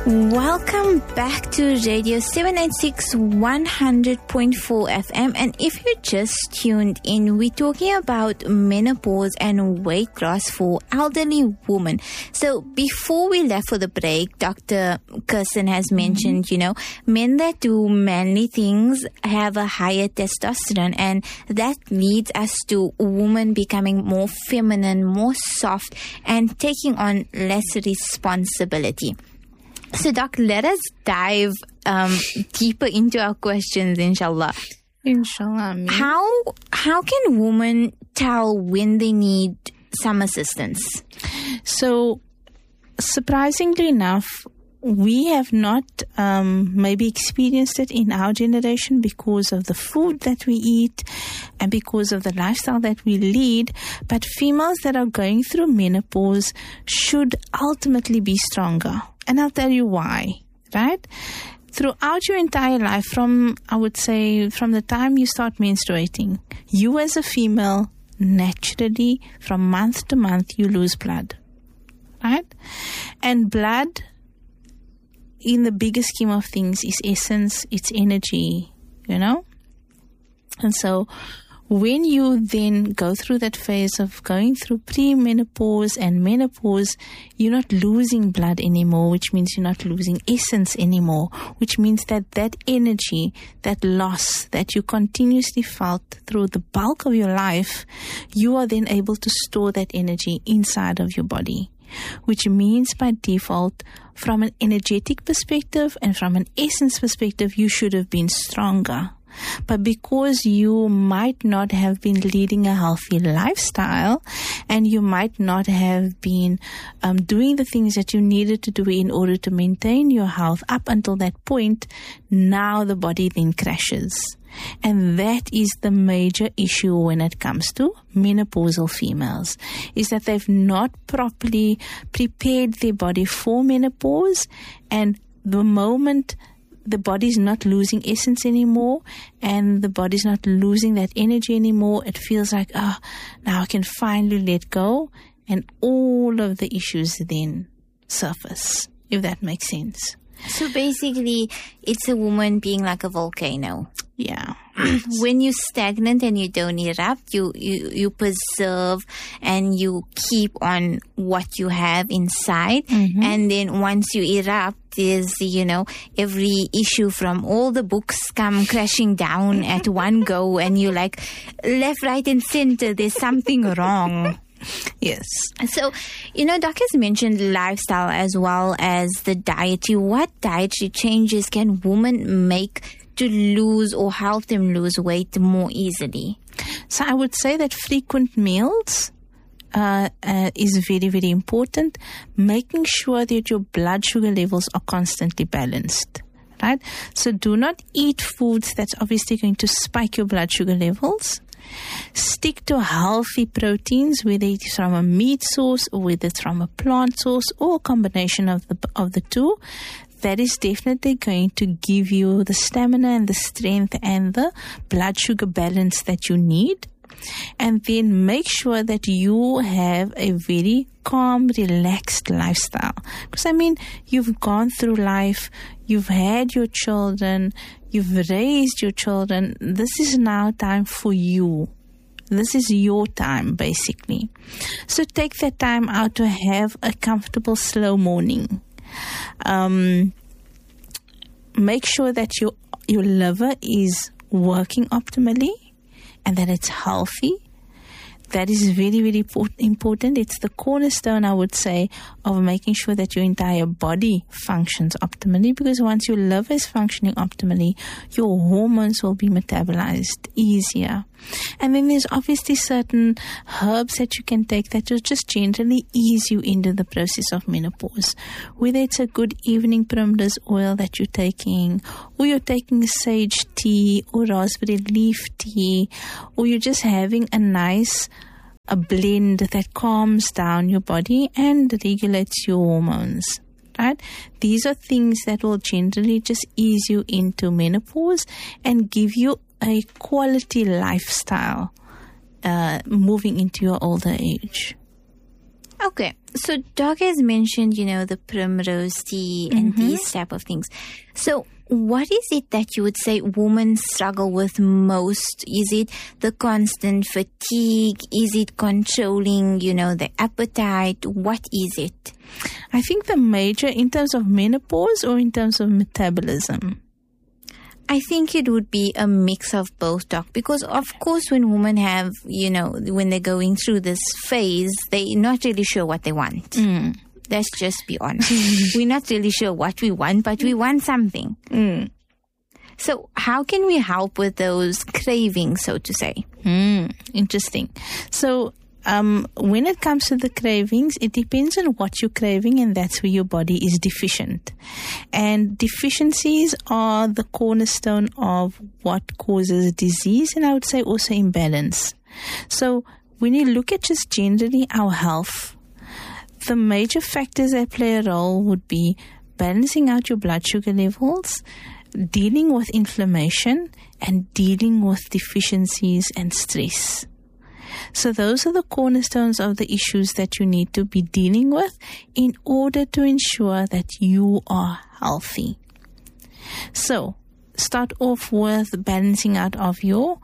Welcome back to Radio 796 100.4 FM. And if you just tuned in, we're talking about menopause and weight loss for elderly women. So before we left for the break, Dr. Kirsten has mentioned, men that do manly things have a higher testosterone, and that leads us to women becoming more feminine, more soft, and taking on less responsibility. So, Doc, let us dive deeper into our questions, inshallah. Inshallah. How can women tell when they need some assistance? So, surprisingly enough, we have not maybe experienced it in our generation because of the food that we eat and because of the lifestyle that we lead. But females that are going through menopause should ultimately be stronger. And I'll tell you why, right? Throughout your entire life, from the time you start menstruating, you as a female, naturally, from month to month, you lose blood, right? And blood, in the bigger scheme of things, is essence, it's energy, And so when you then go through that phase of going through premenopause and menopause, you're not losing blood anymore, which means you're not losing essence anymore, which means that energy, that loss that you continuously felt through the bulk of your life, you are then able to store that energy inside of your body, which means by default, from an energetic perspective and from an essence perspective, you should have been stronger. But because you might not have been leading a healthy lifestyle and you might not have been doing the things that you needed to do in order to maintain your health up until that point, now the body then crashes. And that is the major issue when it comes to menopausal females, is that they've not properly prepared their body for menopause, and the moment the body's not losing essence anymore and the body's not losing that energy anymore, it feels like, now I can finally let go, and all of the issues then surface, if that makes sense. So basically, it's a woman being like a volcano. Yeah. When you're stagnant and you don't erupt, you preserve and you keep on what you have inside. Mm-hmm. And then once you erupt, there's, every issue from all the books come crashing down at one go, and you're like, left, right, and center, there's something wrong. Yes. So, Doc has mentioned lifestyle as well as the dietary. What dietary changes can women make to lose or help them lose weight more easily? So I would say that frequent meals is very, very important. Making sure that your blood sugar levels are constantly balanced. Right? So do not eat foods that's obviously going to spike your blood sugar levels. Stick to healthy proteins, whether it's from a meat source or whether it's from a plant source or a combination of the two. That is definitely going to give you the stamina and the strength and the blood sugar balance that you need. And then make sure that you have a very calm, relaxed lifestyle. Because, you've gone through life, you've had your children, you've raised your children. This is now time for you. This is your time, basically. So take that time out to have a comfortable, slow morning. Make sure that your liver is working optimally and that it's healthy. That is very, very important. It's the cornerstone, I would say, of making sure that your entire body functions optimally, because once your liver is functioning optimally, your hormones will be metabolized easier. And then there's obviously certain herbs that you can take that will just generally ease you into the process of menopause. Whether it's a good evening primrose oil that you're taking, or you're taking sage tea or raspberry leaf tea, or you're just having a blend that calms down your body and regulates your hormones. Right? These are things that will generally just ease you into menopause and give you a quality lifestyle moving into your older age. Okay, so Doc has mentioned, the primrose tea and these type of things. So what is it that you would say women struggle with most? Is it the constant fatigue? Is it controlling, the appetite? What is it? I think the major, in terms of menopause or in terms of metabolism? I think it would be a mix of both, Doc, because of course when women have, when they're going through this phase, they're not really sure what they want. Let's just be honest. We're not really sure what we want, but we want something. So how can we help with those cravings, so to say? Interesting. So when it comes to the cravings, it depends on what you're craving, and that's where your body is deficient. And deficiencies are the cornerstone of what causes disease, and I would say also imbalance. So when you look at just generally our health, the major factors that play a role would be balancing out your blood sugar levels, dealing with inflammation, and dealing with deficiencies and stress. So those are the cornerstones of the issues that you need to be dealing with in order to ensure that you are healthy. So start off with balancing out of your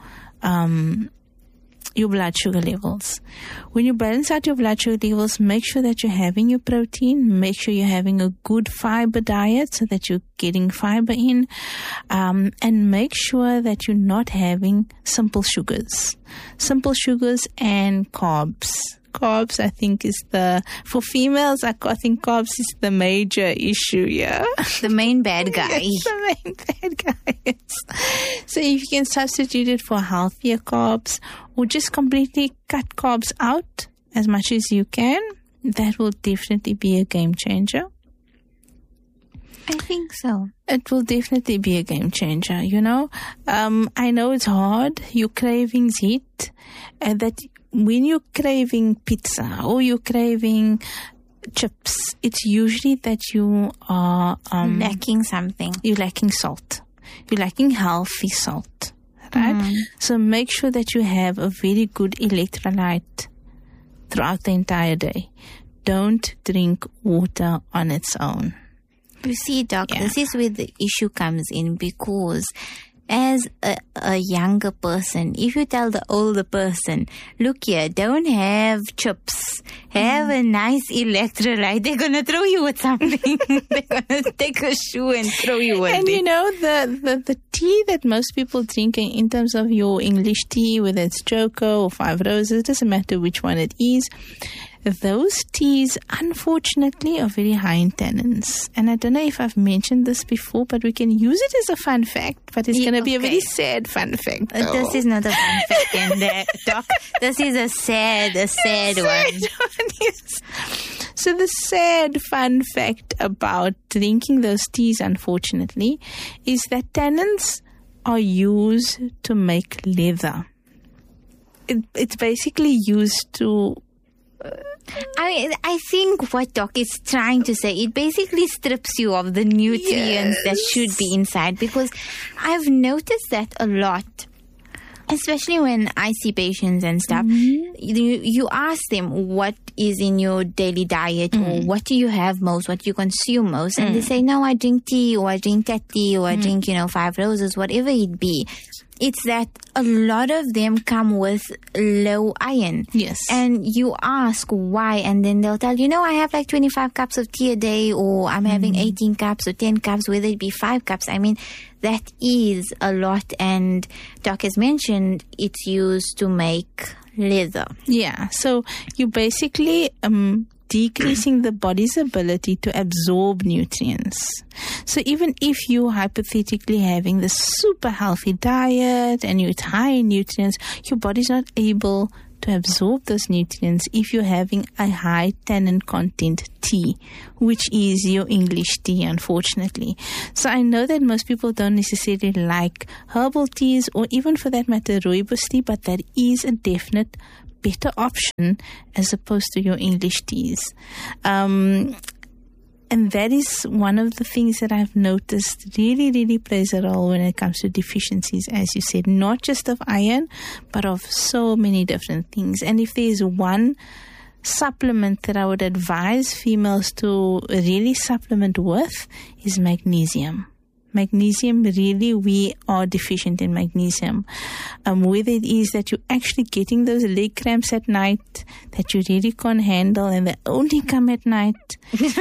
blood sugar levels. When you balance out your blood sugar levels, make sure that you're having your protein, make sure you're having a good fiber diet so that you're getting fiber in, and make sure that you're not having simple sugars and carbs. Carbs, I think, for females, I think carbs is the major issue, yeah? The main bad guy. Yes, the main bad guy, yes. So if you can substitute it for healthier carbs, or just completely cut carbs out as much as you can, that will definitely be a game changer. I think so. It will definitely be a game changer, I know it's hard. Your cravings hit, and that when you're craving pizza or you're craving chips, it's usually that you are lacking something. You're lacking salt. You're lacking healthy salt, right? So make sure that you have a very good electrolyte throughout the entire day. Don't drink water on its own. You see, Doc, This is where the issue comes in, because as a younger person, if you tell the older person, look here, don't have chips, have a nice electrolyte, they're going to throw you with something. They're going to take a shoe and throw you with it. And the tea that most people drink in terms of your English tea, whether it's Joko or Five Roses, it doesn't matter which one it is, those teas, unfortunately, are very high in tannins. And I don't know if I've mentioned this before, but we can use it as a fun fact. But it's going to be a very sad fun fact. This is not a fun fact in there, Doc. This is a sad one. Yes. So the sad fun fact about drinking those teas, unfortunately, is that tannins are used to make leather. It's basically used to... I think what Doc is trying to say, it basically strips you of the nutrients that should be inside, because I've noticed that a lot, especially when I see patients and stuff. You ask them what is in your daily diet, or what do you have most, what you consume most, and they say, no, I drink tea, or I drink that tea, or I drink, Five Roses, whatever it be. It's that a lot of them come with low iron. Yes. And you ask why, and then they'll tell you, I have like 25 cups of tea a day, or I'm having 18 cups or 10 cups, whether it be 5 cups. I mean, that is a lot. And Doc has mentioned it's used to make leather. Yeah. So you basically decreasing the body's ability to absorb nutrients. So even if you're hypothetically having this super healthy diet and it's high in nutrients, your body's not able to absorb those nutrients if you're having a high tannin content tea, which is your English tea, unfortunately. So I know that most people don't necessarily like herbal teas, or even for that matter rooibos tea, but that is a definite better option as opposed to your English teas. And that is one of the things that I've noticed really, really plays a role when it comes to deficiencies, as you said, not just of iron, but of so many different things. And if there's one supplement that I would advise females to really supplement with is magnesium. Magnesium, really, we are deficient in magnesium. Whether it is that you're actually getting those leg cramps at night that you really can't handle and they only come at night. That's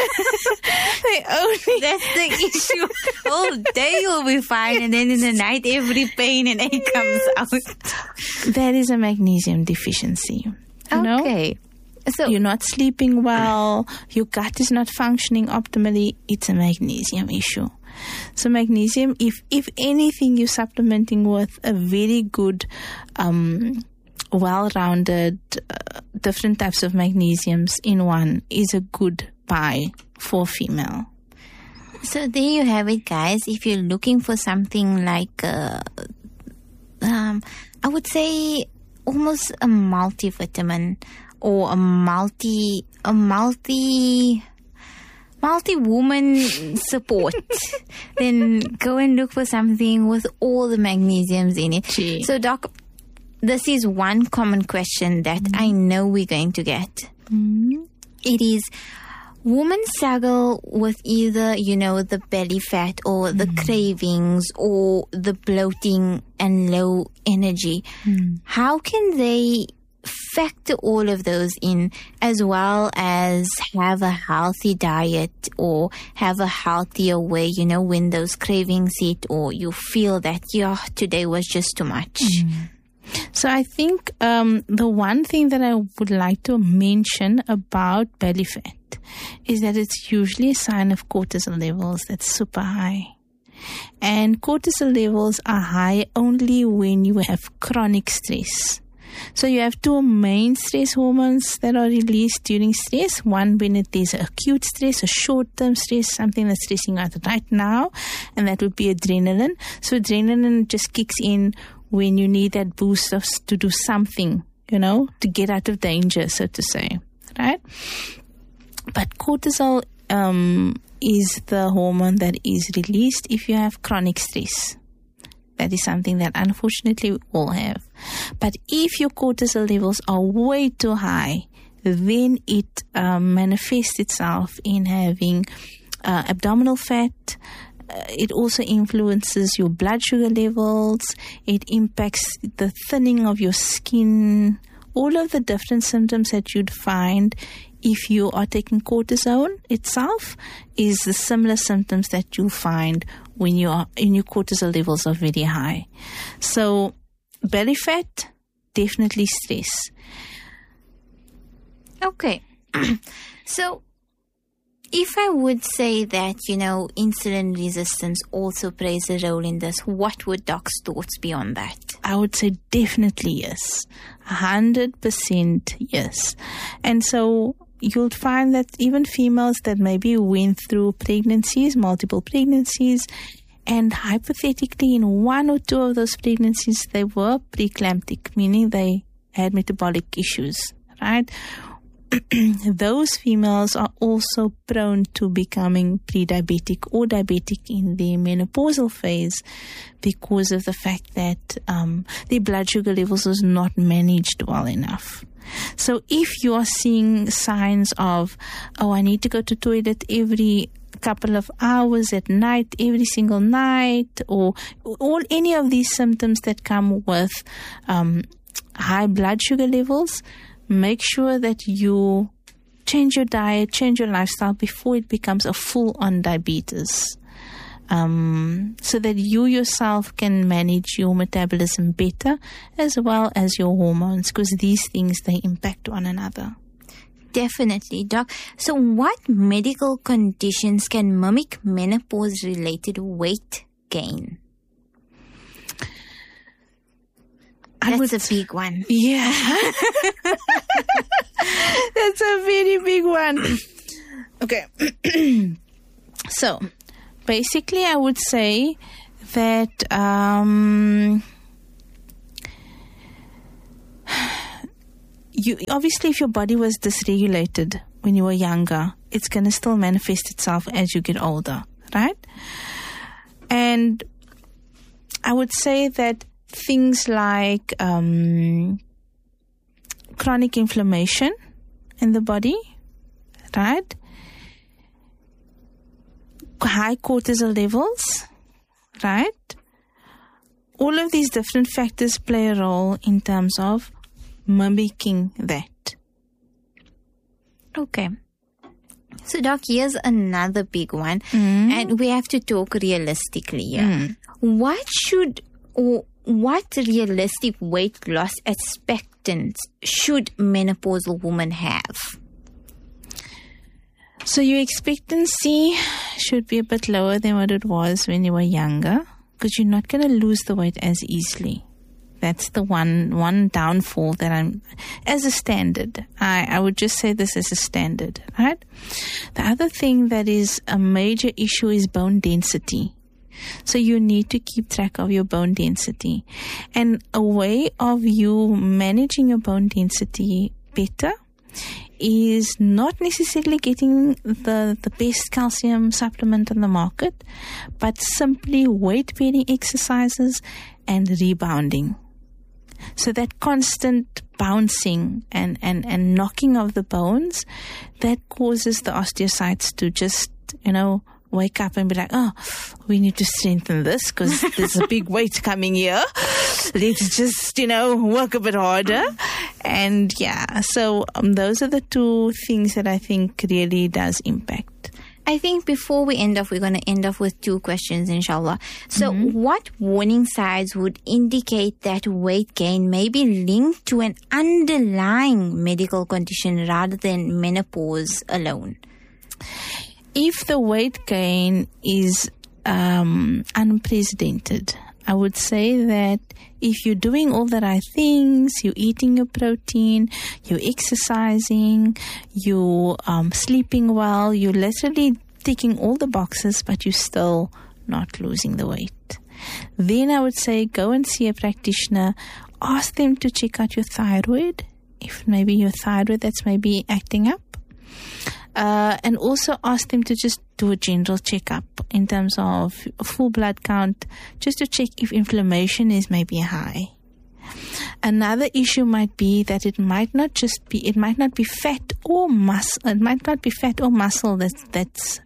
the issue. All day you'll be fine, and then in the night every pain and ache comes out. That is a magnesium deficiency. You know? Okay. So you're not sleeping well, your gut is not functioning optimally, it's a magnesium issue. So magnesium, if anything, you're supplementing with a very good, well-rounded, different types of magnesiums in one is a good buy for female. So there you have it, guys. If you're looking for something like, I would say almost a multivitamin or a multi-woman support, then go and look for something with all the magnesiums in it. Gee. So, Doc, this is one common question that I know we're going to get. It is, women struggle with either, the belly fat or the cravings or the bloating and low energy. How can they factor all of those in, as well as have a healthy diet or have a healthier way, when those cravings hit or you feel that, today was just too much? So I think the one thing that I would like to mention about belly fat is that it's usually a sign of cortisol levels that's super high. And cortisol levels are high only when you have chronic stress. So you have two main stress hormones that are released during stress. One when it is acute stress, a short-term stress, something that's stressing out right now, and that would be adrenaline. So adrenaline just kicks in when you need that boost to do something, to get out of danger, so to say, right? But cortisol is the hormone that is released if you have chronic stress. That is something that unfortunately we all have. But if your cortisol levels are way too high, then it manifests itself in having abdominal fat. It also influences your blood sugar levels. It impacts the thinning of your skin. All of the different symptoms that you'd find if you are taking cortisone itself is the similar symptoms that you'll find when your cortisol levels are very high. So belly fat, definitely stress. Okay. So if I would say that, insulin resistance also plays a role in this, what would Doc's thoughts be on that? I would say definitely yes. 100% yes. And so you'll find that even females that maybe went through pregnancies, multiple pregnancies, and hypothetically in one or two of those pregnancies, they were preeclamptic, meaning they had metabolic issues, right? Those females are also prone to becoming pre-diabetic or diabetic in their menopausal phase because of the fact that their blood sugar levels was not managed well enough. So if you are seeing signs of, I need to go to toilet every couple of hours at night, every single night, or any of these symptoms that come with high blood sugar levels, make sure that you change your diet, change your lifestyle before it becomes a full-on diabetes. So that you yourself can manage your metabolism better as well as your hormones, because these things, they impact one another. Definitely, Doc. So what medical conditions can mimic menopause-related weight gain? That's a big one. Yeah. That's a very big one. Okay. So, basically, I would say that you obviously, if your body was dysregulated when you were younger, it's going to still manifest itself as you get older, right? And I would say that things like chronic inflammation in the body, right? High cortisol levels, right? All of these different factors play a role in terms of mimicking that. Okay. So, Doc, here's another big one, and we have to talk realistically here. What realistic weight loss expectancy should menopausal women have? So your expectancy should be a bit lower than what it was when you were younger, because you're not going to lose the weight as easily. That's the one downfall that as a standard. I would just say this as a standard, right? The other thing that is a major issue is bone density. So you need to keep track of your bone density. And a way of you managing your bone density better is not necessarily getting the best calcium supplement on the market, but simply weight-bearing exercises and rebounding. So that constant bouncing and knocking of the bones, that causes the osteocytes to just, wake up and be like, oh, we need to strengthen this because there's a big weight coming here. Let's just, work a bit harder. And so those are the two things that I think really does impact. I think before we end off, we're going to end off with two questions, inshallah. So what warning signs would indicate that weight gain may be linked to an underlying medical condition rather than menopause alone? If the weight gain is unprecedented, I would say that if you're doing all the right things, you're eating your protein, you're exercising, you're sleeping well, you're literally ticking all the boxes, but you're still not losing the weight, then I would say go and see a practitioner. Ask them to check out your thyroid, if maybe your thyroid that's maybe acting up. And also ask them to just do a general checkup in terms of full blood count, just to check if inflammation is maybe high. Another issue might be that it might not be fat or muscle. It might not be fat or muscle that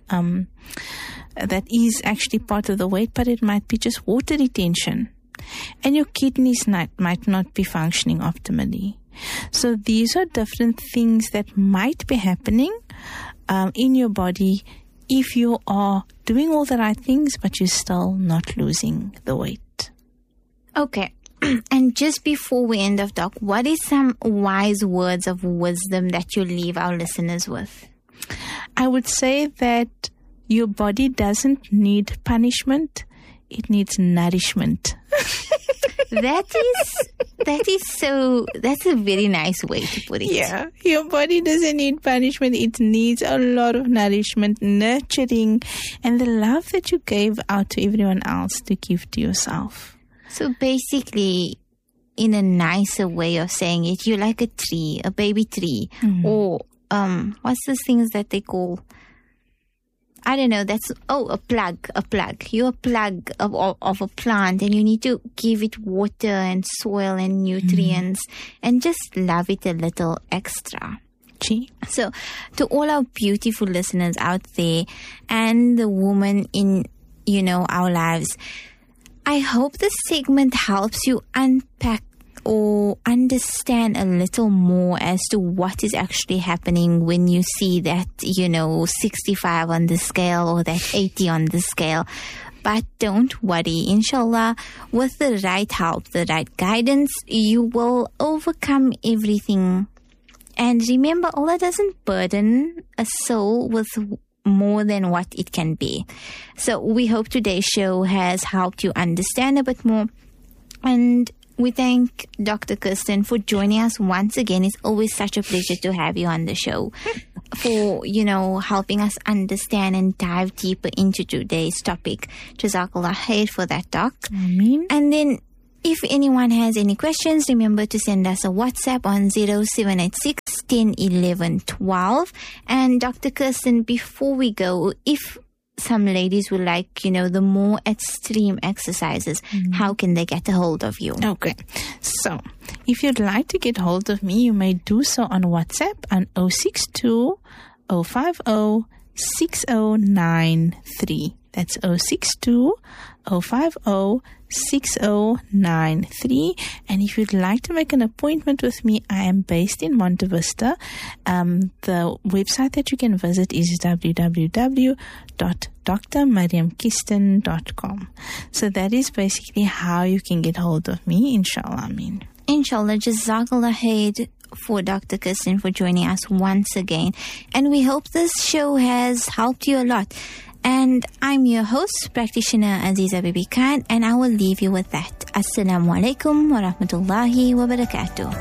is actually part of the weight, but it might be just water retention, and your kidneys might not be functioning optimally. So these are different things that might be happening in your body if you are doing all the right things, but you're still not losing the weight. Okay. And just before we end off, Doc, what is some wise words of wisdom that you leave our listeners with? I would say that your body doesn't need punishment. It needs nourishment. That's a very nice way to put it. Yeah, your body doesn't need punishment. It needs a lot of nourishment, nurturing, and the love that you gave out to everyone else to give to yourself. So basically, in a nicer way of saying it, you're like a tree, a baby tree, or what's the things that they call? I don't know. A plug. You're a plug of a plant, and you need to give it water and soil and nutrients, and just love it a little extra. Gee. So, to all our beautiful listeners out there, and the woman in our lives, I hope this segment helps you unpack or understand a little more as to what is actually happening when you see that, 65 on the scale or that 80 on the scale. But don't worry, inshallah, with the right help, the right guidance, you will overcome everything. And remember, Allah doesn't burden a soul with more than what it can be. So we hope today's show has helped you understand a bit more. And we thank Dr. Kirsten for joining us once again. It's always such a pleasure to have you on the show for, helping us understand and dive deeper into today's topic. Jazakallah khair for that, Doc. Ameen. And then if anyone has any questions, remember to send us a WhatsApp on 0786 10 11 12. And Dr. Kirsten, before we go, if some ladies would like, the more extreme exercises, how can they get a hold of you? Okay. So, if you'd like to get hold of me, you may do so on WhatsApp on 062 050 6093. That's 062 050 6093. And if you'd like to make an appointment with me, I am based in Monte Vista. The website that you can visit is www.drmariamkisten.com. So that is basically how you can get hold of me, inshallah. Inshallah, Jazakallah khair for Dr. Kirsten for joining us once again. And we hope this show has helped you a lot. And I'm your host, practitioner Aziza Bibi Khan, and I will leave you with that. Assalamu alaikum wa rahmatullahi wa barakatuh.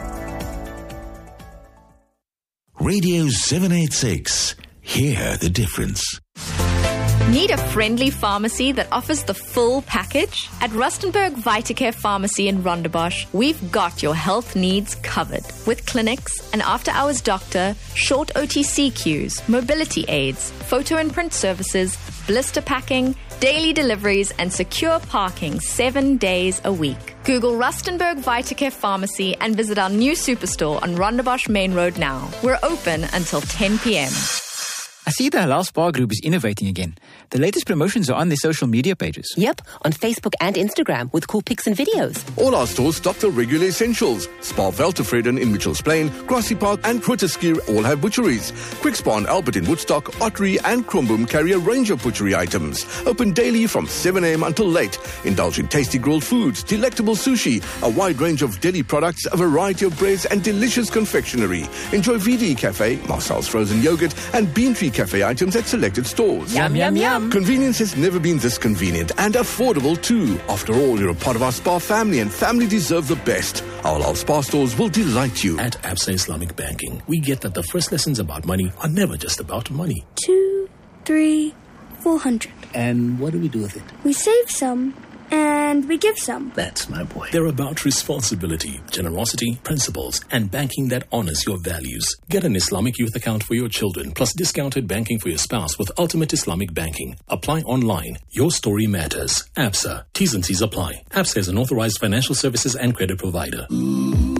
Radio 786. Hear the difference. Need a friendly pharmacy that offers the full package? At Rustenburg Vitacare Pharmacy in Rondebosch, we've got your health needs covered. With clinics, an after-hours doctor, short OTC queues, mobility aids, photo and print services, blister packing, daily deliveries, and secure parking 7 days a week. Google Rustenburg Vitacare Pharmacy and visit our new superstore on Rondebosch Main Road now. We're open until 10 p.m. I see the Halal Spa Group is innovating again. The latest promotions are on their social media pages. Yep, on Facebook and Instagram with cool pics and videos. All our stores stock the regular essentials. Spa Veltevreden in Mitchells Plain, Grassy Park and Grooteskier all have butcheries. Quick Spa and Albert in Woodstock, Ottery and Kromboom carry a range of butchery items. Open daily from 7 a.m. until late. Indulge in tasty grilled foods, delectable sushi, a wide range of deli products, a variety of breads and delicious confectionery. Enjoy VD Cafe, Marcel's frozen yogurt and Bean Tree Cafe items at selected stores. Yum, yum, yum. Convenience has never been this convenient and affordable too. After all, you're a part of our Spa family and family deserve the best. Our Al Spa stores will delight you. At Absa Islamic Banking, we get that the first lessons about money are never just about money. 2, 3, 400. And what do we do with it? We save some. And we give some. That's my boy. They're about responsibility, generosity, principles, and banking that honors your values. Get an Islamic youth account for your children, plus discounted banking for your spouse with Ultimate Islamic Banking. Apply online. Your story matters. ABSA. T's and C's apply. ABSA is an authorized financial services and credit provider.